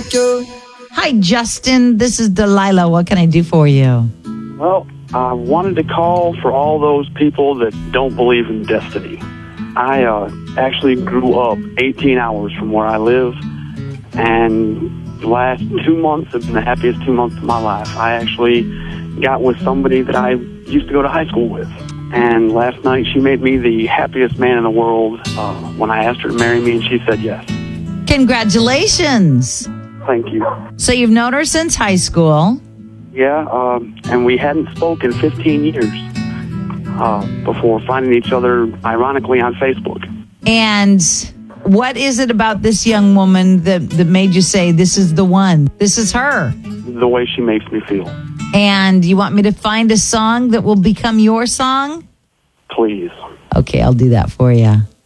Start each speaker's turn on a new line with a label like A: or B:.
A: Hi, Justin. This is Delilah. What can I do for you?
B: Well, I wanted to call for all those people that don't believe in destiny. I actually grew up 18 hours from where I live, and the last 2 months have been the happiest 2 months of my life. I actually got with somebody that I used to go to high school with, and last night she made me the happiest man in the world when I asked her to marry me, and she said yes.
A: Congratulations.
B: Thank you.
A: So you've known her since high school.
B: Yeah, and we hadn't spoken 15 years before finding each other, ironically, on Facebook.
A: And what is it about this young woman that made you say, this is the one, this is her?
B: The way she makes me feel.
A: And you want me to find a song that will become your song?
B: Please.
A: Okay, I'll do that for you.